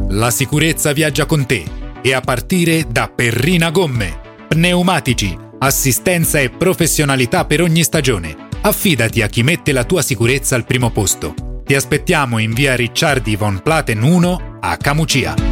La sicurezza viaggia con te e a partire da Perrina Gomme. Pneumatici, assistenza e professionalità per ogni stagione. Affidati a chi mette la tua sicurezza al primo posto. Ti aspettiamo in via Ricciardi von Platen 1 a Camucia.